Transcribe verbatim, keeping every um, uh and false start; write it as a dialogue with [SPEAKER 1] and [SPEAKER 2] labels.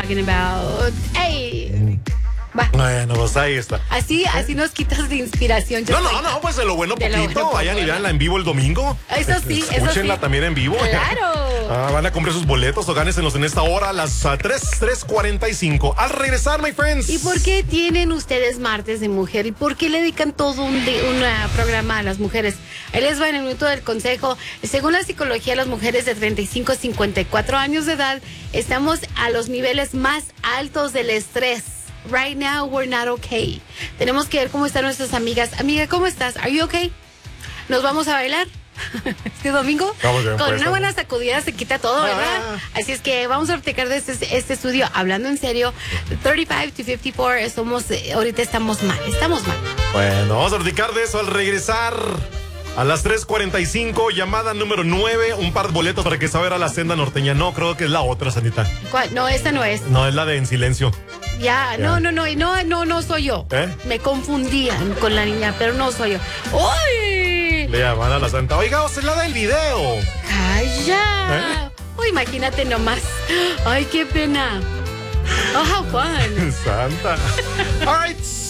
[SPEAKER 1] talking about. Hey. Va.
[SPEAKER 2] Bueno, pues ahí está.
[SPEAKER 1] Así, así nos quitas de inspiración.
[SPEAKER 2] No, no, no, pues de lo bueno
[SPEAKER 1] De lo
[SPEAKER 2] poquito.
[SPEAKER 1] bueno
[SPEAKER 2] Vayan y
[SPEAKER 1] poco.
[SPEAKER 2] veanla en vivo el domingo.
[SPEAKER 1] Eso sí, eso
[SPEAKER 2] Escúchenla
[SPEAKER 1] sí.
[SPEAKER 2] también en vivo.
[SPEAKER 1] Claro.
[SPEAKER 2] Ah, van a comprar sus boletos o gáneselos en esta hora a las uh, tres cuarenta y cinco. Al regresar, my friends.
[SPEAKER 1] ¿Y por qué tienen ustedes martes de mujer? ¿Y por qué le dedican todo un, de, un uh, programa a las mujeres? Ahí les va en el minuto del consejo. Según la psicología, las mujeres de treinta y cinco a cincuenta y cuatro años de edad estamos a los niveles más altos del estrés. Right now, we're not okay. Tenemos que ver cómo están nuestras amigas. Amiga, ¿cómo estás? Are you okay? ¿Nos vamos a bailar este domingo?
[SPEAKER 2] Vamos bien,
[SPEAKER 1] Con
[SPEAKER 2] pues,
[SPEAKER 1] una buena sacudida se quita todo, ¿verdad?
[SPEAKER 2] Ah.
[SPEAKER 1] Así es que vamos a platicar de este, este estudio. Hablando en serio, treinta y cinco to cincuenta y cuatro, somos, eh, ahorita estamos mal, estamos mal.
[SPEAKER 2] Bueno, vamos a platicar de eso al regresar. A las tres cuarenta y cinco, llamada número nueve, un par de boletos para que se vaya a la senda norteña. No, creo que es la otra, Sanita.
[SPEAKER 1] ¿Cuál? No, esta no es.
[SPEAKER 2] No, es la de En Silencio.
[SPEAKER 1] Ya, no, no, no, no, no, no soy yo.
[SPEAKER 2] ¿Eh?
[SPEAKER 1] Me confundían con la niña, pero no soy yo. ¡Uy!
[SPEAKER 2] Le llaman a la Santa. Oiga, se la da el video.
[SPEAKER 1] ¡Calla!
[SPEAKER 2] ¿Eh?
[SPEAKER 1] Uy, imagínate nomás. Ay, qué pena. Oh, how fun.
[SPEAKER 2] Santa. All right.